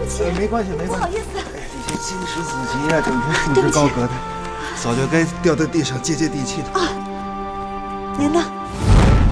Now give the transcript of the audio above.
不起， 没关系，没关系， 不好意思。 这些金石子集啊，整天束之高阁的，早就该掉在地上接地气的。 您呢？